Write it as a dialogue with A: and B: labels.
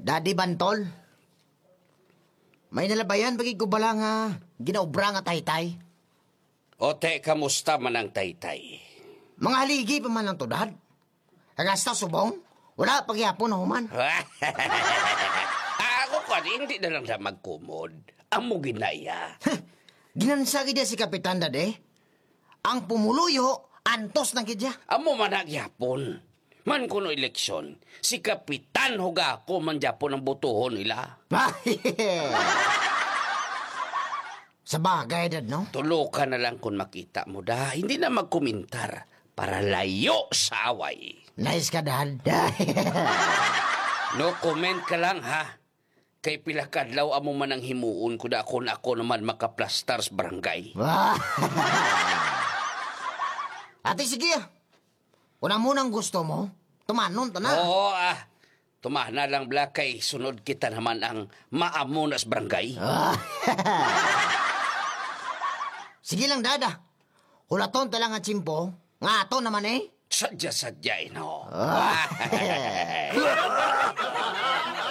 A: Daddy Bantol. May nalabayan bagi ko bala nga ginaubra nga taytay.
B: Ote, kamusta man ang taytay?
A: Mga haligi pa man lang to, Dad. Agasta subong, wala pagyapon na human.
B: Ako ka, hindi na lang na magkumod. Amo ginaya.
A: Ginansagi dia si Kapitan, Dad eh. Ang pumuluyo, antos ng kidya.
B: Amo man nagyapon. Man kuno eleksyon, si Kapitan Huga ko man japon ang butuhon nila.
A: Sa bagay, Dad, no?
B: Tulo ka na lang kung makita mo da. Hindi na magkomentar para layo sa away.
A: Nice ka, Dad.
B: No comment ka lang, ha? Kay pila kadlaw amo man ang himuon ko da ako naman makaplastar sa barangay.
A: Ate, sige. Una munang gusto mo, tumanon ta na.
B: Oo, tumana lang bla kay sunod kita naman ang maamo na sa barangay.
A: Sige lang, Dada. Hulaton ta lang ang tsimpo. Nga ato naman eh.
B: Sadya-sadya, no?